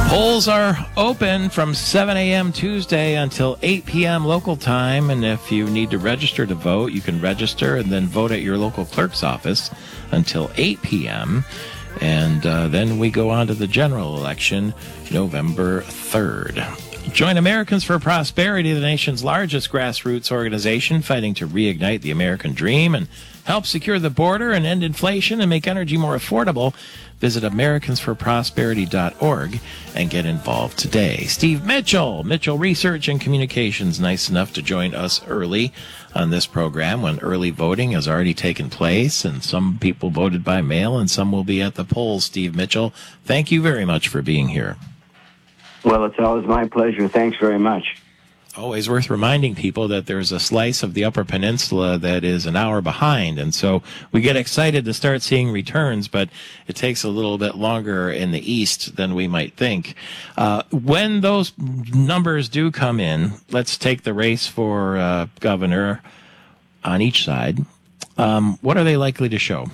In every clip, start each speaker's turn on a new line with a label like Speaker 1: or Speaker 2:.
Speaker 1: Polls are open from 7 a.m. Tuesday until 8 p.m. local time, and if you need to register to vote, you can register and then vote at your local clerk's office until 8 p.m., and then we go on to the general election November 3rd. Join Americans for Prosperity, the nation's largest grassroots organization fighting to reignite the American dream and help secure the border and end inflation and make energy more affordable. Visit americansforprosperity.org and get involved today. Steve Mitchell, Mitchell Research and Communications, nice enough to join us early on this program when early voting has already taken place, and some people voted by mail and some will be at the polls. Steve Mitchell, thank you very much for being here.
Speaker 2: Well, it's always my pleasure. Thanks very much.
Speaker 1: Always worth reminding people that there's a slice of the Upper Peninsula that is an hour behind, and so we get excited to start seeing returns, but it takes a little bit longer in the east than we might think. When those numbers do come in, let's take the race for governor on each side. What are they likely to show?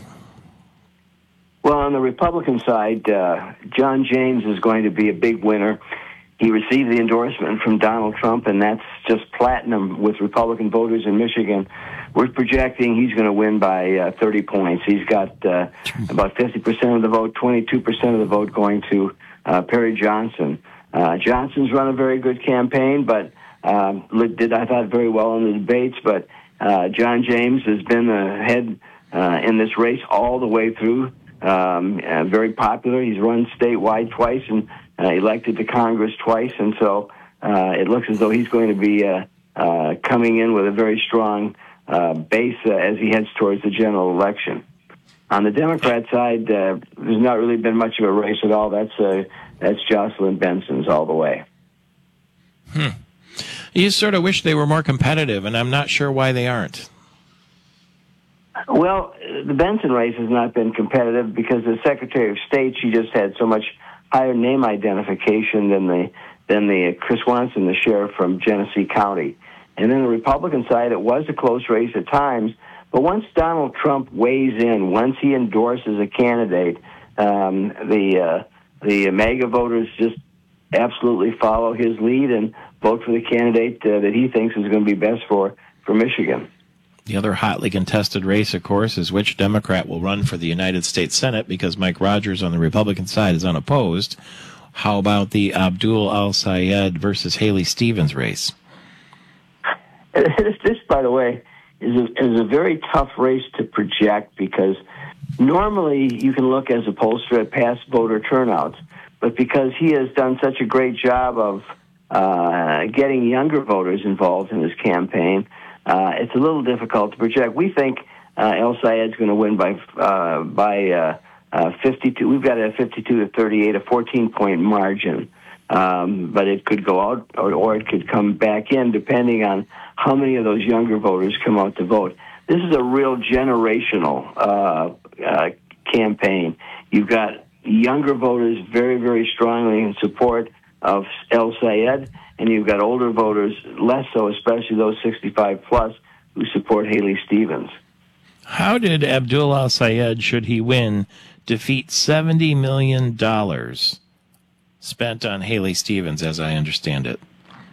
Speaker 2: Well, on the Republican side, John James is going to be a big winner. He received the endorsement from Donald Trump, and that's just platinum with Republican voters in Michigan. We're projecting he's going to win by 30 points. He's got about 50% of the vote, 22% of the vote going to Perry Johnson. Johnson's run a very good campaign, but did, I thought, very well in the debates. But John James has been ahead in this race all the way through. Very popular. He's run statewide twice and elected to Congress twice, and so it looks as though he's going to be coming in with a very strong base as he heads towards the general election. On the Democrat side, there's not really been much of a race at all. That's Jocelyn Benson's all the way.
Speaker 1: You sort of wish they were more competitive, and I'm not sure why they aren't.
Speaker 2: Well, the Benson race has not been competitive because the Secretary of State, she just had so much higher name identification than the Chris Swanson, the sheriff from Genesee County. And then the Republican side, it was a close race at times, but once Donald Trump weighs in, once he endorses a candidate, the MAGA voters just absolutely follow his lead and vote for the candidate that he thinks is going to be best for Michigan.
Speaker 1: The other hotly contested race, of course, is which Democrat will run for the United States Senate, because Mike Rogers on the Republican side is unopposed. How about the Abdul Al-Sayed versus Haley Stevens race?
Speaker 2: This, by the way, is a very tough race to project, because normally you can look as a pollster at past voter turnouts, but because he has done such a great job of getting younger voters involved in his campaign, it's a little difficult to project. We think El Sayed's going to win by 52. We've got a 52 to 38, a 14-point margin. But it could go out or it could come back in, depending on how many of those younger voters come out to vote. This is a real generational campaign. You've got younger voters very, very strongly in support of El Sayed, and you've got older voters less so, especially those 65 plus who support Haley Stevens.
Speaker 1: How did Abdul Al-Sayed, should he win, defeat $70 million spent on Haley Stevens, as I understand it?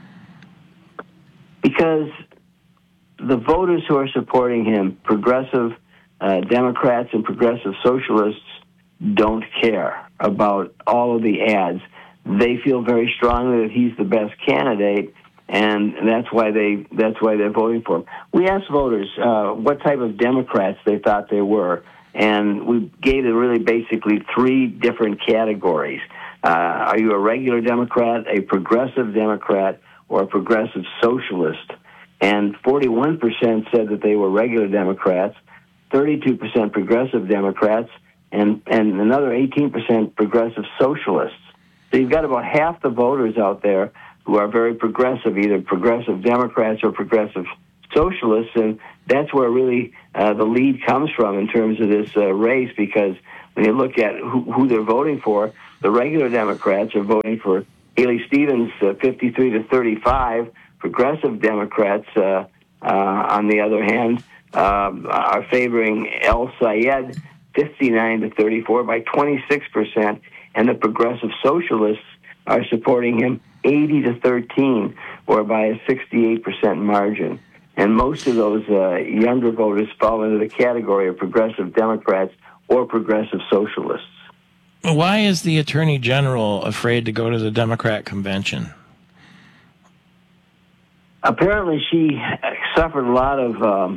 Speaker 2: Because the voters who are supporting him, progressive Democrats and progressive socialists, don't care about all of the ads. They feel very strongly that he's the best candidate, and that's why they're voting for him. We asked voters what type of Democrats they thought they were, and we gave them really basically three different categories. Are you a regular Democrat, a progressive Democrat, or a progressive socialist? And 41% said that they were regular Democrats, 32% progressive Democrats, and another 18% progressive socialists. So you've got about half the voters out there who are very progressive, either progressive Democrats or progressive socialists, and that's where really the lead comes from in terms of this race, because when you look at who they're voting for, the regular Democrats are voting for Haley Stevens, 53 to 35. Progressive Democrats, on the other hand, are favoring El Sayed, 59 to 34 by 26%, and the progressive socialists are supporting him 80-13, or by a 68% margin. And most of those younger voters fall into the category of progressive Democrats or progressive socialists.
Speaker 1: Why is the Attorney General afraid to go to the Democrat convention?
Speaker 2: Apparently, she suffered a lot of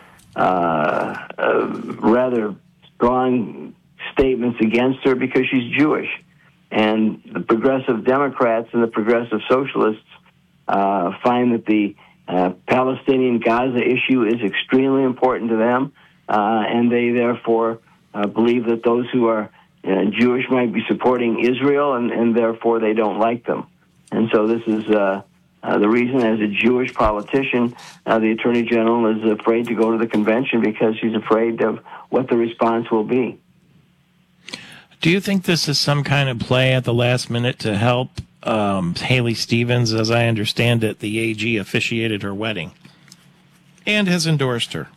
Speaker 2: rather strong statements against her because she's Jewish. And the progressive Democrats and the progressive socialists find that the Palestinian Gaza issue is extremely important to them, and they therefore believe that those who are Jewish might be supporting Israel, and therefore they don't like them. And so this is the reason, as a Jewish politician, the Attorney General is afraid to go to the convention because she's afraid of what the response will be.
Speaker 1: Do you think this is some kind of play at the last minute to help Haley Stevens? As I understand it, the AG officiated her wedding and has endorsed her.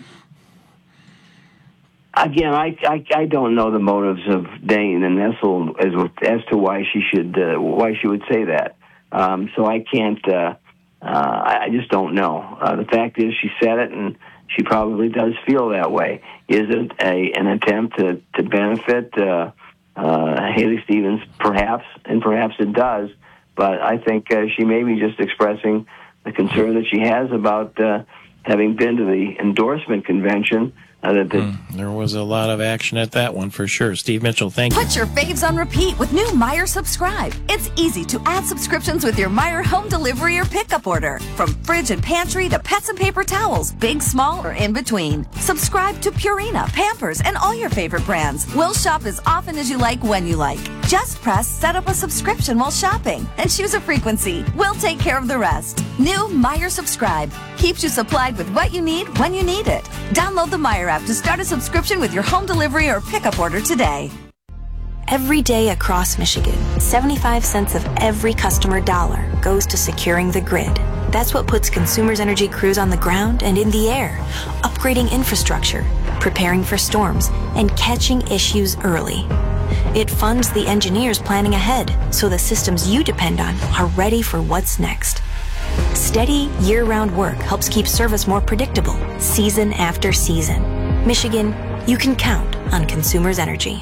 Speaker 2: Again, I don't know the motives of Dana Nessel as to why she would say that. So I can't. I just don't know. The fact is, she said it, and she probably does feel that way. Is it an attempt to benefit Haley Stevens? Perhaps, and perhaps it does. But I think she may be just expressing the concern that she has about having been to the endorsement convention.
Speaker 1: There was a lot of action at that one for sure. Steve Mitchell, thank you.
Speaker 3: Put your faves on repeat with new Meijer Subscribe. It's easy to add subscriptions with your Meijer home delivery or pickup order. From fridge and pantry to pets and paper towels, big, small, or in between. Subscribe to Purina, Pampers, and all your favorite brands. We'll shop as often as you like when you like. Just press set up a subscription while shopping and choose a frequency. We'll take care of the rest. New Meijer Subscribe keeps you supplied with what you need when you need it. Download the Meijer app to start a subscription with your home delivery or pickup order today.
Speaker 4: Every day across Michigan, 75 cents of every customer dollar goes to securing the grid. That's what puts Consumers Energy crews on the ground and in the air, upgrading infrastructure, preparing for storms, and catching issues early. It funds the engineers planning ahead so the systems you depend on are ready for what's next. Steady, year-round work helps keep service more predictable, season after season. Michigan, you can count on Consumers Energy.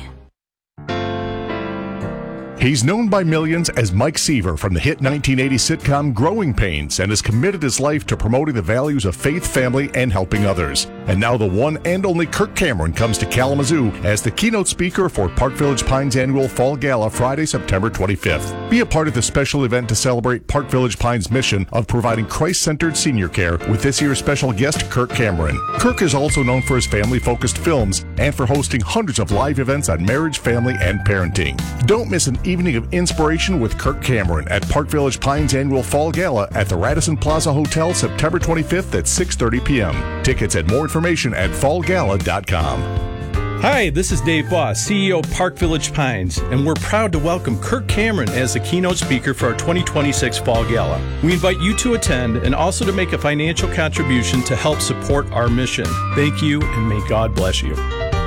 Speaker 5: He's known by millions as Mike Seaver from the hit 1980 sitcom Growing Pains, and has committed his life to promoting the values of faith, family, and helping others. And now the one and only Kirk Cameron comes to Kalamazoo as the keynote speaker for Park Village Pines annual Fall Gala Friday, September 25th. Be a part of the special event to celebrate Park Village Pines' mission of providing Christ-centered senior care with this year's special guest, Kirk Cameron. Kirk is also known for his family-focused films and for hosting hundreds of live events on marriage, family, and parenting. Don't miss an evening of inspiration with Kirk Cameron at Park Village Pines annual Fall Gala at the Radisson Plaza Hotel, September 25th at 6:30 p.m. Tickets and more information at fallgala.com.
Speaker 6: Hi, this is Dave Voss, CEO of Park Village Pines, and we're proud to welcome Kirk Cameron as the keynote speaker for our 2026 Fall Gala. We invite you to attend and also to make a financial contribution to help support our mission. Thank you, and may God bless you.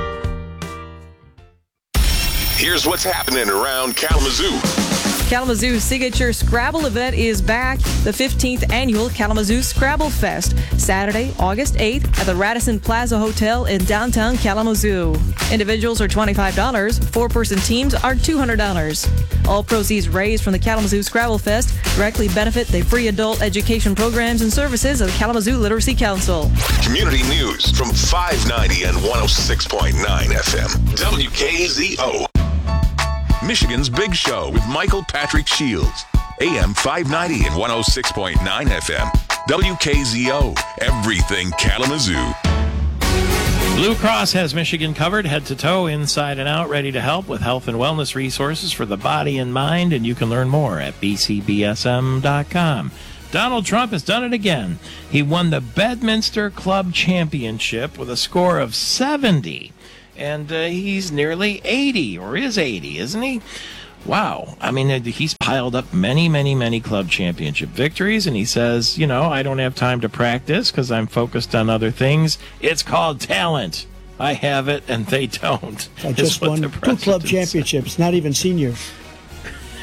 Speaker 7: Here's what's happening around Kalamazoo.
Speaker 8: Kalamazoo's signature Scrabble event is back. The 15th annual Kalamazoo Scrabble Fest, Saturday, August 8th at the Radisson Plaza Hotel in downtown Kalamazoo. Individuals are $25. Four-person teams are $200. All proceeds raised from the Kalamazoo Scrabble Fest directly benefit the free adult education programs and services of Kalamazoo Literacy Council.
Speaker 7: Community news from 590 and 106.9 FM. WKZO. Michigan's Big Show with Michael Patrick Shields. AM 590 and 106.9 FM. WKZO. Everything Kalamazoo.
Speaker 1: Blue Cross has Michigan covered head to toe, inside and out, ready to help with health and wellness resources for the body and mind, and you can learn more at bcbsm.com. Donald Trump has done it again. He won the Bedminster Club Championship with a score of 70. And he's nearly 80, or is 80, isn't he? Wow. I mean, he's piled up many, many, many club championship victories, and he says, I don't have time to practice because I'm focused on other things. It's called talent. I have it, and they don't.
Speaker 9: I just won 2 club championships, not even senior.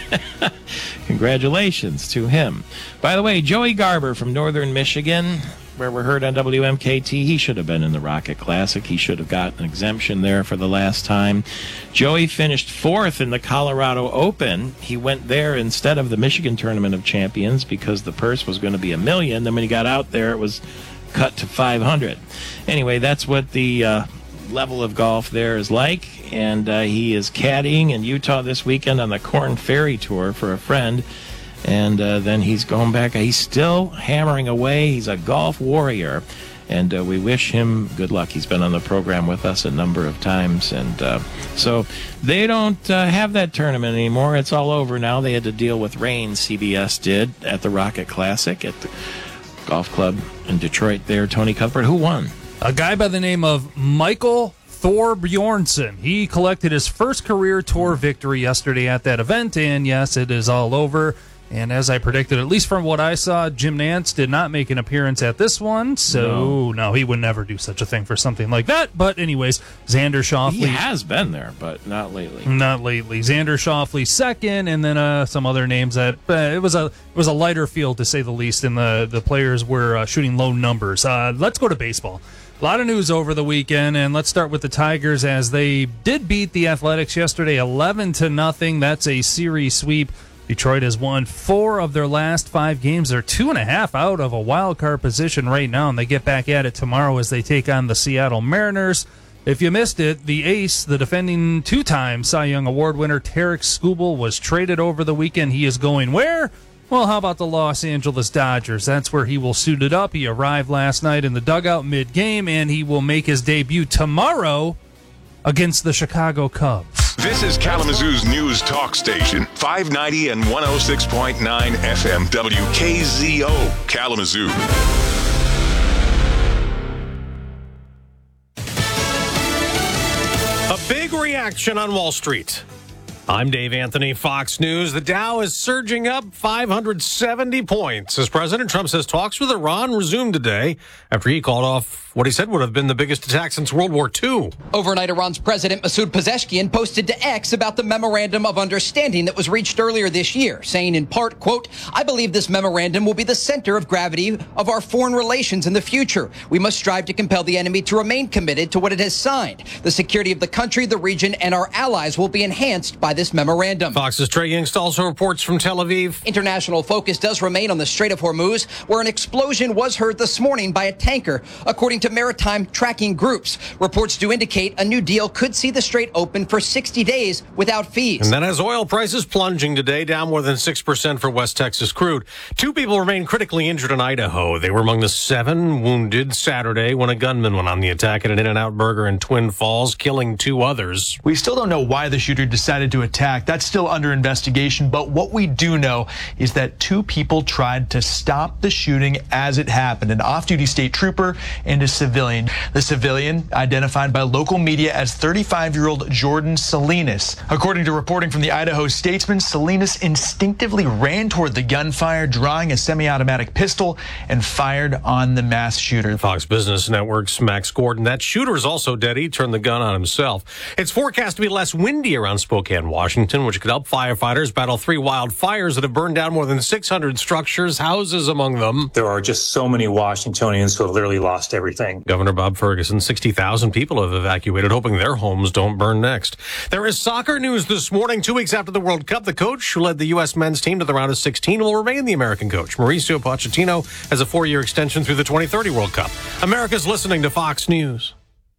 Speaker 1: Congratulations to him. By the way, Joey Garber from Northern Michigan, where we're heard on WMKT, he should have been in the Rocket Classic. He should have got an exemption there for the last time. Joey finished 4th in the Colorado Open. He went there instead of the Michigan Tournament of Champions because the purse was going to be $1 million. Then when he got out there, it was cut to $500. Anyway, that's what the level of golf there is like. And he is caddying in Utah this weekend on the Corn Ferry Tour for a friend. And then he's going back. He's still hammering away. He's a golf warrior. And we wish him good luck. He's been on the program with us a number of times. And so they don't have that tournament anymore. It's all over now. They had to deal with rain, CBS did, at the Rocket Classic at the golf club in Detroit there. Tony Cuthbert, who won?
Speaker 9: A guy by the name of Michael Thorbjornsen. He collected his first career tour victory yesterday at that event. And yes, it is all over. And as I predicted, at least from what I saw, Jim Nantz did not make an appearance at this one. So, no, he would never do such a thing for something like that. But anyways, Xander Schauffele.
Speaker 1: He has been there, but not lately.
Speaker 9: Not lately. Xander Schauffele second, and then some other names that it was a lighter field, to say the least, and the players were shooting low numbers. Let's go to baseball. A lot of news over the weekend, and let's start with the Tigers as they did beat the Athletics yesterday 11-0. That's a series sweep. Detroit has won 4 of their last 5 games. They're 2.5 out of a wild card position right now, and they get back at it tomorrow as they take on the Seattle Mariners. If you missed it, the ace, the defending 2-time Cy Young Award winner, Tarek Skubal, was traded over the weekend. He is going where? Well, how about the Los Angeles Dodgers? That's where he will suit it up. He arrived last night in the dugout mid-game, and he will make his debut tomorrow against the Chicago Cubs.
Speaker 7: This is Kalamazoo's news talk station, 590 and 106.9 FM, WKZO, Kalamazoo.
Speaker 10: A big reaction on Wall Street. I'm Dave Anthony, Fox News. The Dow is surging up 570 points as President Trump says talks with Iran resumed today after he called off what he said would have been the biggest attack since World War II.
Speaker 11: Overnight, Iran's President Masoud Pezeshkian posted to X about the memorandum of understanding that was reached earlier this year, saying in part, quote, I believe this memorandum will be the center of gravity of our foreign relations in the future. We must strive to compel the enemy to remain committed to what it has signed. The security of the country, the region, and our allies will be enhanced by this memorandum.
Speaker 10: Fox's Trey Yingst also reports from Tel Aviv.
Speaker 11: International focus does remain on the Strait of Hormuz, where an explosion was heard this morning by a tanker, according to maritime tracking groups. Reports do indicate a new deal could see the strait open for 60 days without fees.
Speaker 10: And then as oil prices plunging today, down more than 6% for West Texas crude. 2 people remain critically injured in Idaho. They were among the 7 wounded Saturday when a gunman went on the attack at an In-N-Out Burger in Twin Falls, killing 2 others.
Speaker 12: We still don't know why the shooter decided to attack. That's still under investigation. But what we do know is that 2 people tried to stop the shooting as it happened, an off-duty state trooper and a civilian. The civilian, identified by local media as 35-year-old Jordan Salinas. According to reporting from the Idaho Statesman, Salinas instinctively ran toward the gunfire, drawing a semi-automatic pistol, and fired on the mass shooter.
Speaker 10: Fox Business Network's Max Gordon. That shooter is also dead. He turned the gun on himself. It's forecast to be less windy around Spokane, Washington, which could help firefighters battle 3 wildfires that have burned down more than 600 structures, houses among them.
Speaker 13: There are just so many Washingtonians who have literally lost everything.
Speaker 10: Governor Bob Ferguson, 60,000 people have evacuated, hoping their homes don't burn next. There is soccer news this morning. 2 weeks after the World Cup, the coach who led the U.S. men's team to the round of 16 will remain the American coach. Mauricio Pochettino has a 4-year extension through the 2030 World Cup. America's listening to Fox News.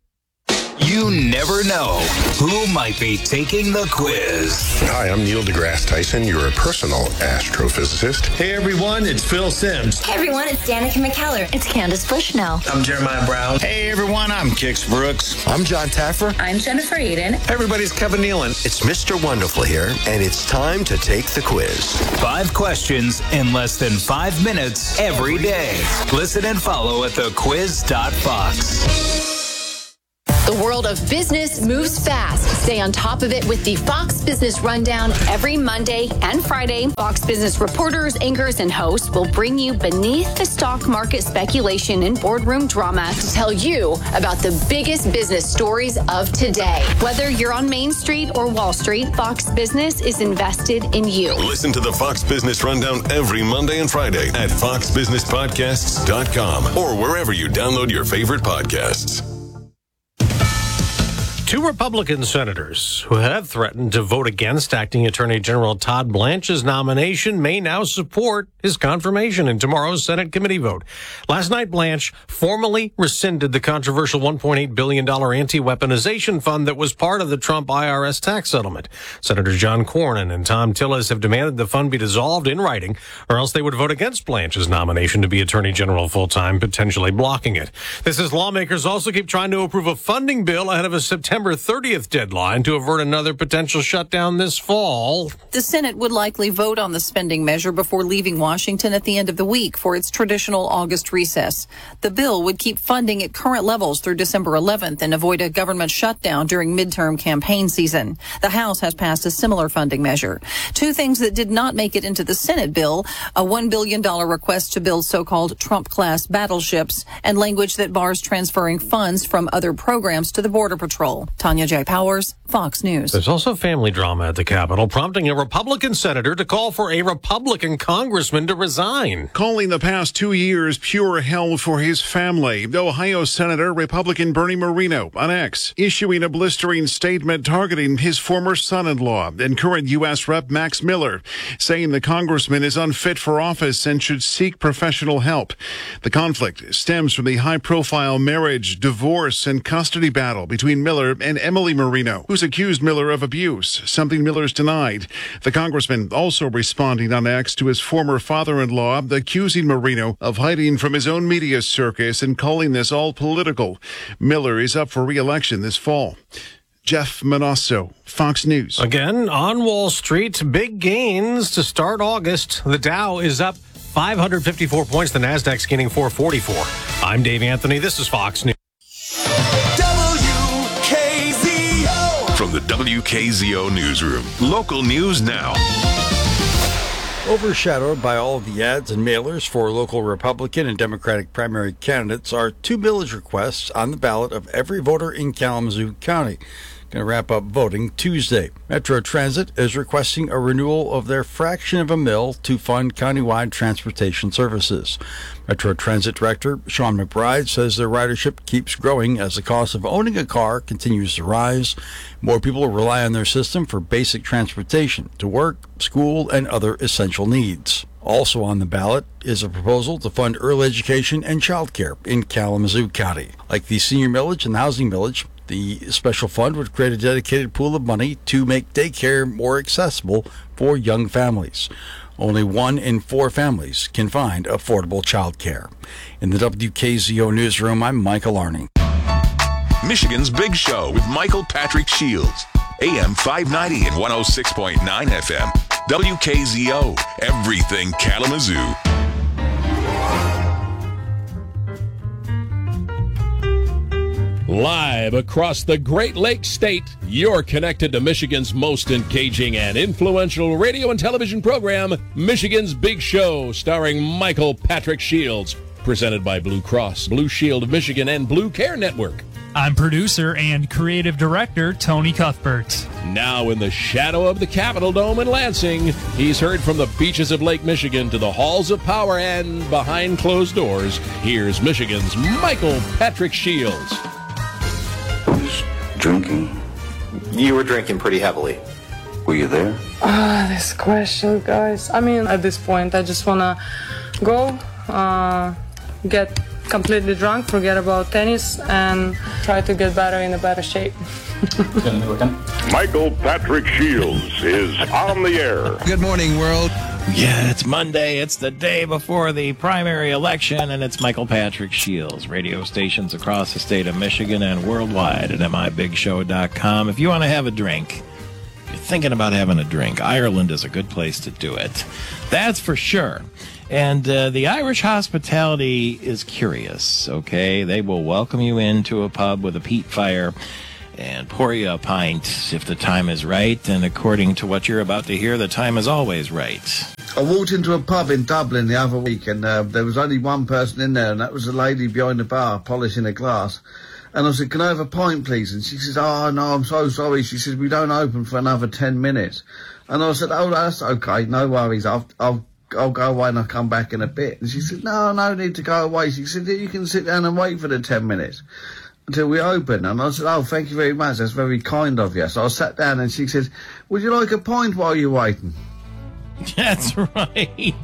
Speaker 14: You never know who might be taking the quiz.
Speaker 15: Hi, I'm Neil deGrasse Tyson, your personal astrophysicist.
Speaker 16: Hey everyone, it's Phil Simms.
Speaker 17: Hey everyone, it's Danica McKellar. It's Candace Bushnell.
Speaker 16: I'm Jeremiah Brown.
Speaker 18: Hey everyone, I'm Kix Brooks.
Speaker 19: I'm John Taffer.
Speaker 17: I'm Jennifer Eden.
Speaker 16: Everybody's Kevin Nealon.
Speaker 19: It's Mr. Wonderful here, and it's time to take the quiz.
Speaker 14: 5 questions in less than 5 minutes every day. Listen and follow at thequiz.fox.
Speaker 20: The world of business moves fast. Stay on top of it with the Fox Business Rundown every Monday and Friday. Fox Business reporters, anchors, and hosts will bring you beneath the stock market speculation and boardroom drama to tell you about the biggest business stories of today. Whether you're on Main Street or Wall Street, Fox Business is invested in you.
Speaker 21: Listen to the Fox Business Rundown every Monday and Friday at foxbusinesspodcasts.com or wherever you download your favorite podcasts.
Speaker 10: Two Republican senators who have threatened to vote against Acting Attorney General Todd Blanche's nomination may now support his confirmation in tomorrow's Senate committee vote. Last night, Blanche formally rescinded the controversial $1.8 billion anti-weaponization fund that was part of the Trump IRS tax settlement. Senator John Cornyn and Tom Tillis have demanded the fund be dissolved in writing, or else they would vote against Blanche's nomination to be Attorney General full-time, potentially blocking it. This as lawmakers also keep trying to approve a funding bill ahead of a September 30th deadline to avert another potential shutdown this fall.
Speaker 22: The Senate would likely vote on the spending measure before leaving Washington at the end of the week for its traditional August recess. The bill would keep funding at current levels through December 11th and avoid a government shutdown during midterm campaign season. The House has passed a similar funding measure. Two things that did not make it into the Senate bill: a $1 billion request to build so-called Trump-class battleships, and language that bars transferring funds from other programs to the Border Patrol. Tanya J. Powers, Fox News.
Speaker 10: There's also family drama at the Capitol, prompting a Republican senator to call for a Republican congressman to resign.
Speaker 23: Calling the past 2 years pure hell for his family, Ohio Senator Republican Bernie Moreno on X, issuing a blistering statement targeting his former son-in-law and current U.S. Rep. Max Miller, saying the congressman is unfit for office and should seek professional help. The conflict stems from the high-profile marriage, divorce, and custody battle between Miller and Emily Moreno, who's accused Miller of abuse, something Miller's denied. The congressman also responding on X to his former father-in-law, accusing Moreno of hiding from his own media circus and calling this all political. Miller is up for re-election this fall. Jeff Manasso, Fox News.
Speaker 10: Again, on Wall Street, big gains to start August. The Dow is up 554 points. The Nasdaq's gaining 444. I'm Dave Anthony. This is Fox News.
Speaker 21: From the WKZO Newsroom, local news now.
Speaker 24: Overshadowed by all of the ads and mailers for local Republican and Democratic primary candidates are two millage requests on the ballot of every voter in Kalamazoo County. Going to wrap up voting Tuesday. Metro Transit is requesting a renewal of their fraction of a mill to fund countywide transportation services. Metro Transit Director Sean McBride says their ridership keeps growing as the cost of owning a car continues to rise. More people rely on their system for basic transportation to work, school, and other essential needs. Also on the ballot is a proposal to fund early education and child care in Kalamazoo County. Like the senior millage and the housing millage, the special fund would create a dedicated pool of money to make daycare more accessible for young families. Only 1 in 4 families can find affordable child care. In the WKZO Newsroom, I'm Michael Arning.
Speaker 21: Michigan's Big Show with Michael Patrick Shields. AM 590 and 106.9 FM. WKZO. Everything Kalamazoo.
Speaker 25: Live across the Great Lakes State, you're connected to Michigan's most engaging and influential radio and television program, Michigan's Big Show, starring Michael Patrick Shields, presented by Blue Cross, Blue Shield of Michigan, and Blue Care Network.
Speaker 9: I'm producer and creative director Tony Cuthbert.
Speaker 25: Now in the shadow of the Capitol Dome in Lansing, he's heard from the beaches of Lake Michigan to the halls of power and behind closed doors. Here's Michigan's Michael Patrick Shields.
Speaker 26: Drinking?
Speaker 27: You were drinking pretty heavily.
Speaker 26: Were you there?
Speaker 28: This question, guys. I mean, at this point, I just want to go, get completely drunk, forget about tennis, and try to get better in a better shape.
Speaker 21: Michael Patrick Shields is on the air.
Speaker 29: Good morning, world.
Speaker 1: Yeah, it's Monday. It's the day before the primary election, and it's Michael Patrick Shields. Radio stations across the state of Michigan and worldwide at mibigshow.com. If you want to have a drink, you're thinking about having a drink, Ireland is a good place to do it. That's for sure. And the Irish hospitality is curious, okay? They will welcome you into a pub with a peat fire and pour you a pint if the time is right. And according to what you're about to hear, the time is always right.
Speaker 2: I walked into a pub in Dublin the other week, and there was only one person in there, and that was a lady behind the bar polishing a glass. And I said, "Can I have a pint, please?" And she says, "Oh, no, I'm so sorry." She says, "We don't open for another 10 minutes. And I said, "Oh, that's okay, no worries. I'll go away and I'll come back in a bit." And she said, no need to go away. She said, "You can sit down and wait for the 10 minutes until we open." And I said, "Oh, thank you very much. That's very kind of you." So I sat down and she says, "Would you like a pint while you're waiting?"
Speaker 1: That's right.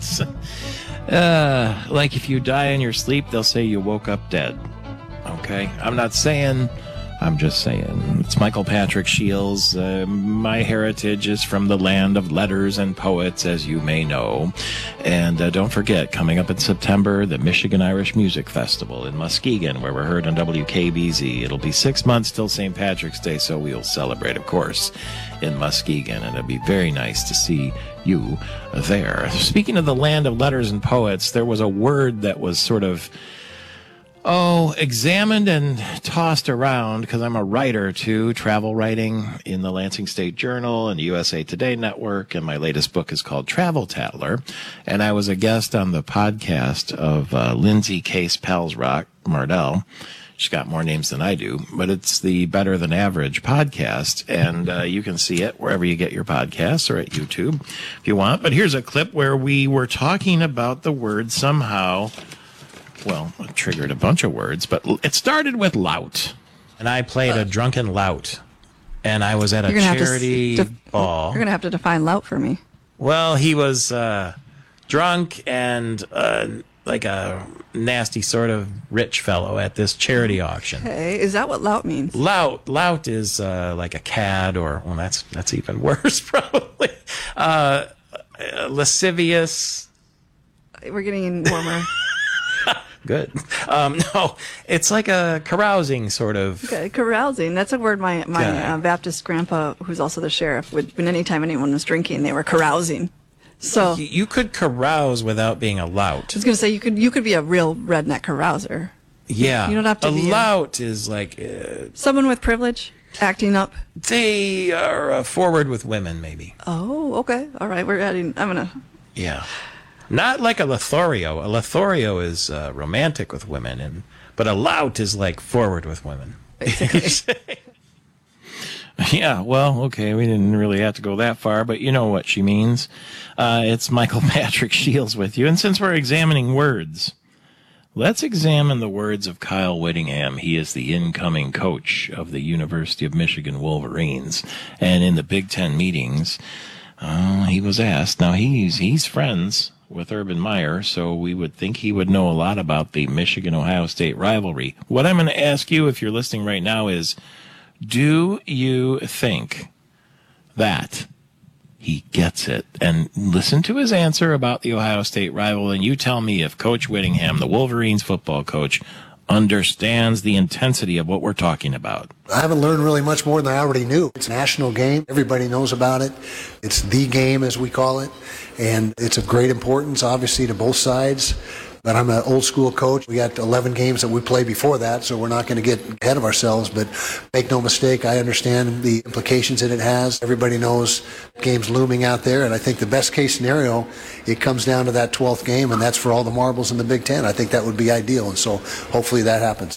Speaker 1: Like if you die in your sleep, they'll say you woke up dead. Okay? I'm not saying, I'm just saying. It's Michael Patrick Shields. My heritage is from the land of letters and poets, as you may know. And don't forget, coming up in September, the Michigan Irish Music Festival in Muskegon, where we're heard on WKBZ. It'll be 6 months till St. Patrick's Day, so we'll celebrate, of course, in Muskegon. And it'll be very nice to see you there. Speaking of the land of letters and poets, there was a word that was sort of examined and tossed around because I'm a writer too, travel writing in the Lansing State Journal and USA Today Network, and my latest book is called Travel Tattler. And I was a guest on the podcast of Lindsay Case Pelsrock Mardell. She's got more names than I do, but it's the Better Than Average podcast, and you can see it wherever you get your podcasts or at YouTube if you want. But here's a clip where we were talking about the word somehow. Well, it triggered a bunch of words, but it started with lout. And I played a drunken lout. And I was at a charity ball.
Speaker 3: You're going to have to define lout for me.
Speaker 1: Well, he was drunk and like a nasty sort of rich fellow at this charity auction.
Speaker 3: Okay, is that what lout means?
Speaker 1: Lout is like a cad, or, well, that's even worse, probably. Lascivious.
Speaker 3: We're getting warmer.
Speaker 1: Good. No, it's like a carousing sort of.
Speaker 3: Okay, carousing. That's a word my Baptist grandpa, who's also the sheriff, would, when anytime anyone was drinking, they were carousing. So
Speaker 1: you could carouse without being a lout.
Speaker 3: I was going to say you could be a real redneck carouser.
Speaker 1: Yeah.
Speaker 3: You don't have to
Speaker 1: be. A lout is like
Speaker 3: someone with privilege acting up.
Speaker 1: They are forward with women, maybe.
Speaker 3: Oh, okay. All right. I'm gonna.
Speaker 1: Yeah. Not like a Lothario. A Lothario is romantic with women, but a lout is like forward with women. Yeah, well, okay, we didn't really have to go that far, but you know what she means. It's Michael Patrick Shields with you, and since we're examining words, let's examine the words of Kyle Whittingham. He is the incoming coach of the University of Michigan Wolverines, and in the Big Ten meetings, he was asked. Now, he's friends with Urban Meyer, so we would think he would know a lot about the Michigan-Ohio State rivalry. What I'm going to ask you, if you're listening right now, is, do you think that he gets it? And listen to his answer about the Ohio State rival, and you tell me if Coach Whittingham, the Wolverines football coach, understands the intensity of what we're talking about.
Speaker 4: I haven't learned really much more than I already knew. It's a national game. Everybody knows about it. It's the game, as we call it, and it's of great importance, obviously, to both sides. But I'm an old school coach. We got 11 games that we play before that, so we're not going to get ahead of ourselves. But make no mistake, I understand the implications that it has. Everybody knows games looming out there, and I think the best case scenario, it comes down to that 12th game, and that's for all the marbles in the Big Ten. I think that would be ideal, and so hopefully that happens.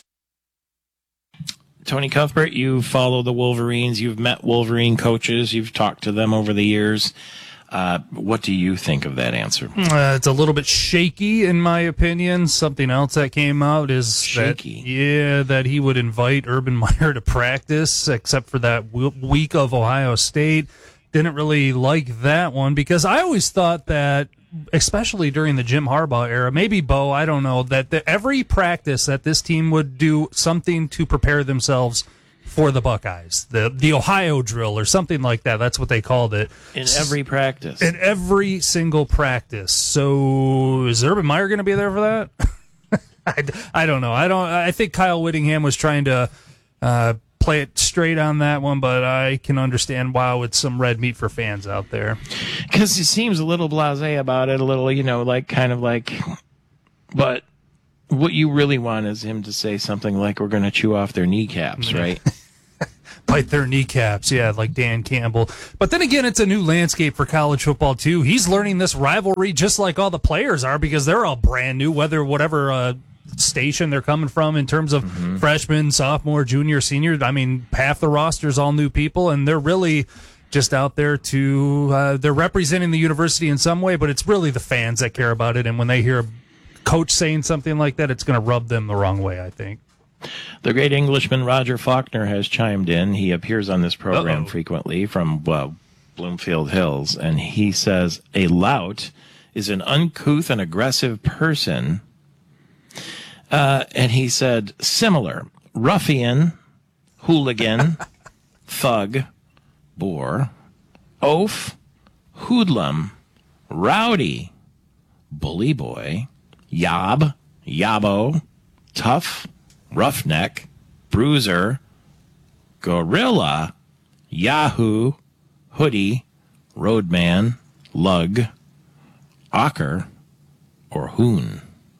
Speaker 1: Tony Cuthbert, you follow the Wolverines. You've met Wolverine coaches. You've talked to them over the years. What do you think of that answer?
Speaker 9: It's a little bit shaky, in my opinion. Something else that came out is
Speaker 1: shaky.
Speaker 9: That he would invite Urban Meyer to practice, except for that week of Ohio State. Didn't really like that one because I always thought that, especially during the Jim Harbaugh era, maybe Bo, I don't know, that every practice that this team would do something to prepare themselves for the Buckeyes, the Ohio drill or something like that. That's what they called it.
Speaker 1: In every practice.
Speaker 9: In every single practice. So is Urban Meyer going to be there for that? I don't know. I think Kyle Whittingham was trying to play it straight on that one, but I can understand why it's some red meat for fans out there.
Speaker 1: Because he seems a little blasé about it, a little, but what you really want is him to say something like, we're going to chew off their kneecaps, right?
Speaker 9: Bite their kneecaps, yeah, like Dan Campbell. But then again, it's a new landscape for college football, too. He's learning this rivalry just like all the players are because they're all brand new, whatever station they're coming from in terms of freshmen, sophomore, junior, senior. I mean, half the roster's all new people, and they're really just out there they're representing the university in some way, but it's really the fans that care about it. And when they hear a coach saying something like that, it's going to rub them the wrong way, I think.
Speaker 1: The great Englishman Roger Faulkner has chimed in. He appears on this program frequently from Bloomfield Hills, and he says a lout is an uncouth and aggressive person. And he said similar: ruffian, hooligan, thug, bore, oaf, hoodlum, rowdy, bully boy, yob, yabbo, tough, roughneck, bruiser, gorilla, yahoo, hoodie, roadman, lug, ocker, or hoon.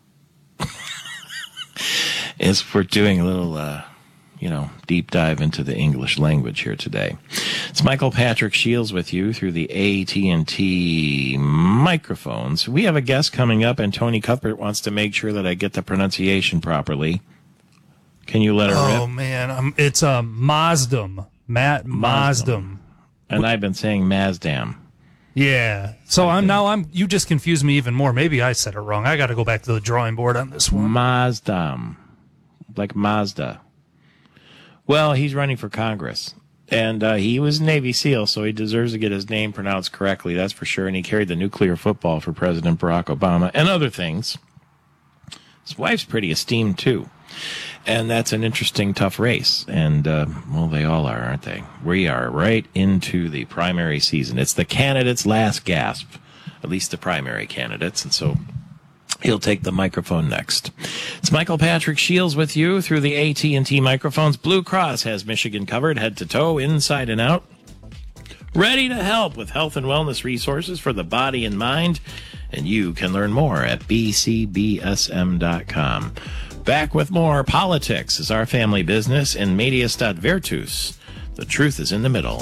Speaker 1: As we're doing a little, deep dive into the English language here today. It's Michael Patrick Shields with you through the AT&T microphones. We have a guest coming up, and Tony Cuthbert wants to make sure that I get the pronunciation properly. Can you let her rip?
Speaker 9: Oh, man. It's Mazdam. Matt Mazdam.
Speaker 1: And I've been saying Mazdam.
Speaker 9: Yeah. So you just confused me even more. Maybe I said it wrong. I got to go back to the drawing board on this one.
Speaker 1: Mazdam. Like Mazda. Well, he's running for Congress. And he was a Navy SEAL, so he deserves to get his name pronounced correctly, that's for sure. And he carried the nuclear football for President Barack Obama and other things. His wife's pretty esteemed, too. And that's an interesting, tough race. And, they all are, aren't they? We are right into the primary season. It's the candidates' last gasp, at least the primary candidates. And so he'll take the microphone next. It's Michael Patrick Shields with you through the AT&T microphones. Blue Cross has Michigan covered head to toe, inside and out. Ready to help with health and wellness resources for the body and mind. And you can learn more at bcbsm.com. Back with more. Politics is our family business in Medias Virtus. The truth is in the middle.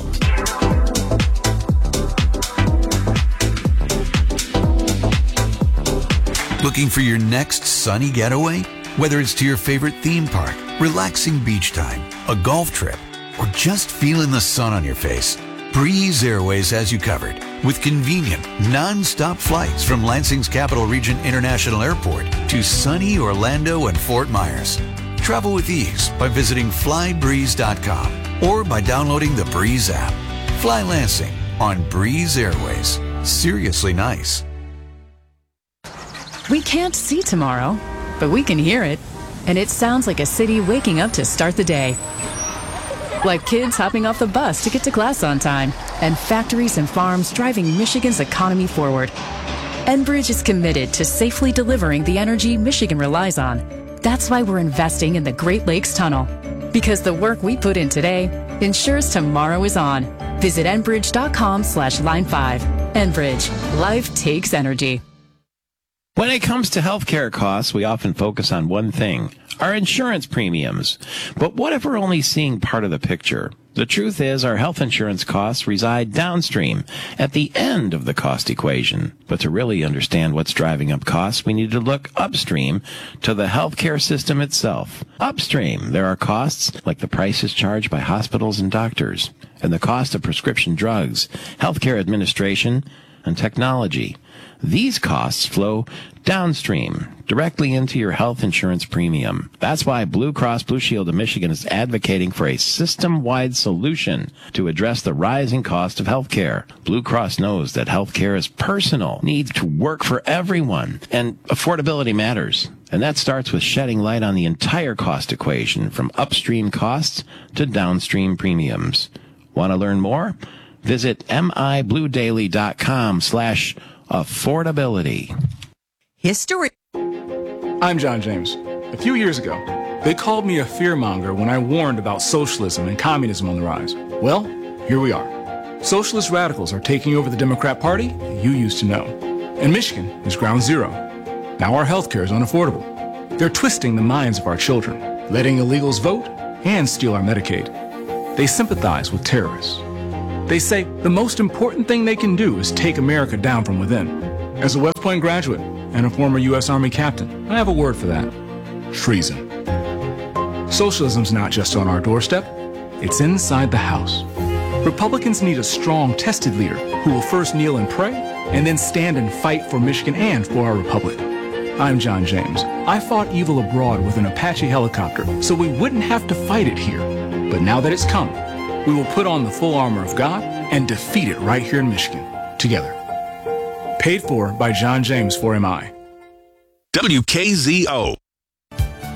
Speaker 5: Looking for your next sunny getaway? Whether it's to your favorite theme park, relaxing beach time, a golf trip, or just feeling the sun on your face, Breeze Airways has you covered with convenient, non-stop flights from Lansing's Capital Region International Airport to sunny Orlando and Fort Myers. Travel with ease by visiting flybreeze.com or by downloading the Breeze app. Fly Lansing on Breeze Airways. Seriously nice.
Speaker 6: We can't see tomorrow, but we can hear it. And it sounds like a city waking up to start the day. Like kids hopping off the bus to get to class on time, and factories and farms driving Michigan's economy forward. Enbridge is committed to safely delivering the energy Michigan relies on. That's why we're investing in the Great Lakes Tunnel. Because the work we put in today ensures tomorrow is on. Visit Enbridge.com/line5. Enbridge. Life takes energy.
Speaker 1: When it comes to healthcare costs, we often focus on one thing, our insurance premiums. But what if we're only seeing part of the picture? The truth is our health insurance costs reside downstream, at the end of the cost equation. But to really understand what's driving up costs, we need to look upstream to the healthcare system itself. Upstream, there are costs like the prices charged by hospitals and doctors, and the cost of prescription drugs, healthcare administration, and technology. These costs flow downstream, directly into your health insurance premium. That's why Blue Cross Blue Shield of Michigan is advocating for a system-wide solution to address the rising cost of healthcare. Blue Cross knows that healthcare is personal, needs to work for everyone, and affordability matters. And that starts with shedding light on the entire cost equation, from upstream costs to downstream premiums. Want to learn more? Visit mibluedaily.com/affordability.
Speaker 7: History. I'm John James. A few years ago, They called me a fearmonger when I warned about socialism and communism on the rise. Well, here we are. Socialist radicals are taking over the Democrat Party you used to know. And Michigan is ground zero. Now our health care is unaffordable. They're twisting the minds of our children, letting illegals vote and steal our Medicaid. They sympathize with terrorists. They say the most important thing they can do is take America down from within. As a West Point graduate and a former U.S. Army captain, I have a word for that. Treason. Socialism's not just on our doorstep, it's inside the house. Republicans need a strong, tested leader who will first kneel and pray and then stand and fight for Michigan and for our republic. I'm John James. I fought evil abroad with an Apache helicopter so we wouldn't have to fight it here. But now that it's come, we will put on the full armor of God and defeat it right here in Michigan, together. Paid for by John James for MI.
Speaker 21: WKZO.